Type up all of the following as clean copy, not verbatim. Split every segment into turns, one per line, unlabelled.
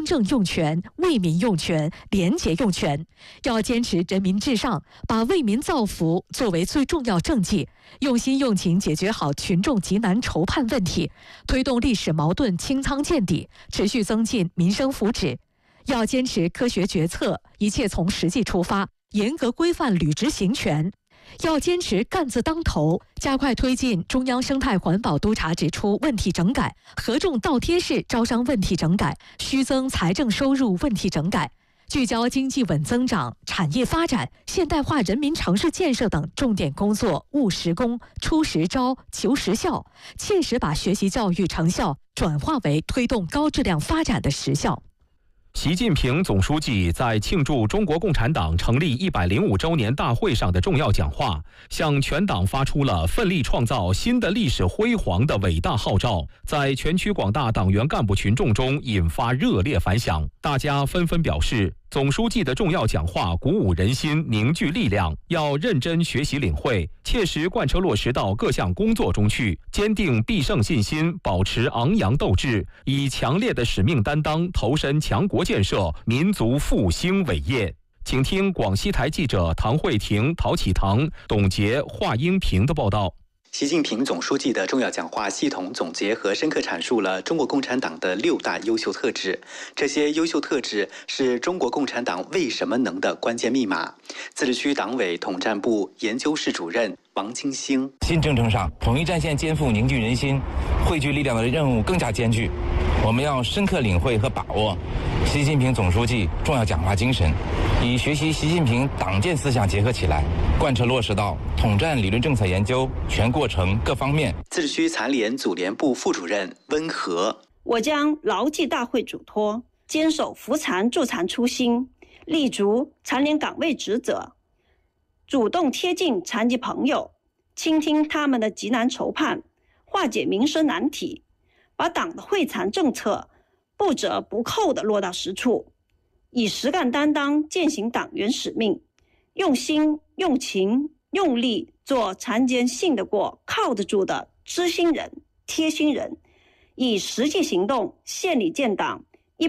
正用权、为民用权、廉洁用权，要坚持人民至上，把为民造福作为最重要政绩，用心用情解决好群众急难愁盼问题，推动历史矛盾清仓见底，持续增进民生福祉。要坚持科学决策，一切从实际出发，严格规范履职行权。要坚持干字当头，加快推进中央生态环保督察指出问题整改、合众倒贴式招商问题整改、虚增财政收入问题整改，聚焦经济稳增长、产业发展、现代化人民城市建设等重点工作，务实功、出实招、求实效，切实把学习教育成效转化为推动高质量发展的实效。
习近平总书记在庆祝中国共产党成立105周年大会上的重要讲话，向全党发出了奋力创造新的历史辉煌的伟大号召，在全区广大党员干部群众中引发热烈反响。大家纷纷表示，总书记的重要讲话鼓舞人心、凝聚力量，要认真学习领会，切实贯彻落实到各项工作中去，坚定必胜信心，保持昂扬斗志，以强烈的使命担当投身强国建设、民族复兴伟业。请听广西台记者唐慧婷、陶启堂、董洁、华英平的报道。
习近平总书记的重要讲话系统总结和深刻阐述了中国共产党的6大优秀特质。这些优秀特质是中国共产党为什么能的关键密码。自治区党委统战部研究室主任王金星：
新征程上，统一战线肩负凝聚人心、汇聚力量的任务更加艰巨。我们要深刻领会和把握习近平总书记重要讲话精神，以学习习近平党建思想结合起来，贯彻落实到统战理论政策研究全过程各方面。
自治区残联组联部副主任温和：
我将牢记大会嘱托，坚守扶残助残初心，立足残联岗位职责，主动贴近残疾朋友，倾听他们的急难愁盼，化解民生难题，把党的惠残政策不折不扣地落到实处，以实干担当践行党员使命，用心、用情、用力做残疾人信得过、靠得住的知心人、贴心人，以实际行动献礼建党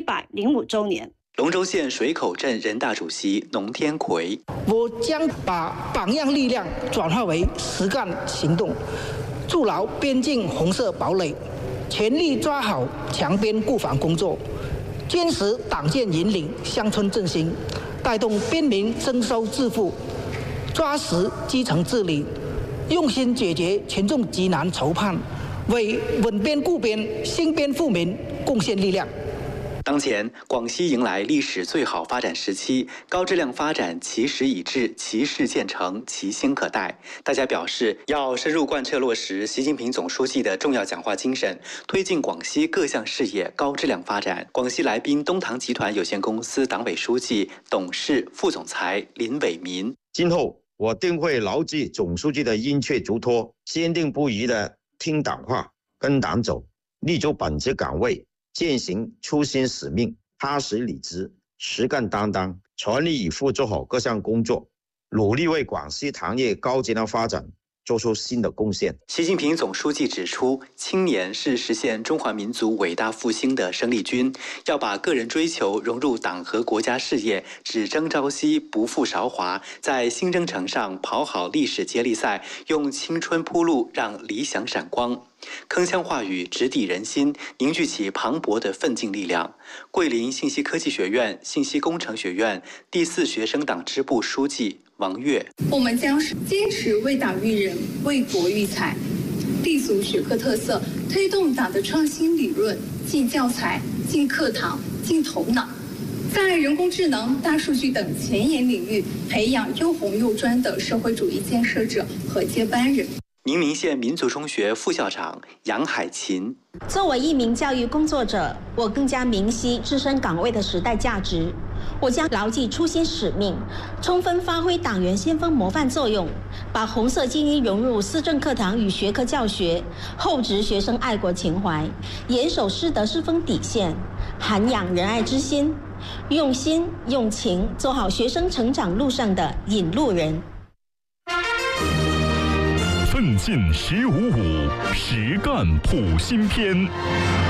105周年。
龙州县水口镇人大主席农天奎：
我将把榜样力量转化为实干行动，筑牢边境红色堡垒，全力抓好强边固防工作，坚持党建引领乡村振兴，带动边民增收致富，抓实基层治理，用心解决群众急难愁盼，为稳边固边、兴边富民贡献力量。
当前，广西迎来历史最好发展时期，高质量发展其时已至，其势渐成，其兴可待。大家表示，要深入贯彻落实习近平总书记的重要讲话精神，推进广西各项事业高质量发展。广西来宾东堂集团有限公司党委书记、董事、副总裁林伟民：
今后我定会牢记总书记的殷切嘱托，坚定不移地听党话、跟党走，立足本职岗位，践行初心使命，踏实理直，实干担当，全力以赴做好各项工作，努力为广西糖业高质量发展做出新的贡献。
习近平总书记指出，青年是实现中华民族伟大复兴的生力军，要把个人追求融入党和国家事业，只争朝夕，不负韶华，在新征程上跑好历史接力赛，用青春铺路，让理想闪光。铿锵话语直抵人心，凝聚起磅礴的奋进力量。桂林信息科技学院信息工程学院第4学生党支部书记王悦：
我们将坚持为党育人、为国育才，立足学科特色，推动党的创新理论进教材、进课堂、进头脑，在人工智能、大数据等前沿领域培养又红又专的社会主义建设者和接班人。
宁明县民族中学副校长杨海琴：
作为一名教育工作者，我更加明晰自身岗位的时代价值。我将牢记初心使命，充分发挥党员先锋模范作用，把红色精英融入思政课堂与学科教学，厚植学生爱国情怀，严守师德师风底线，涵养仁爱之心，用心用情做好学生成长路上的引路人。
奋进15.5，实干普新篇。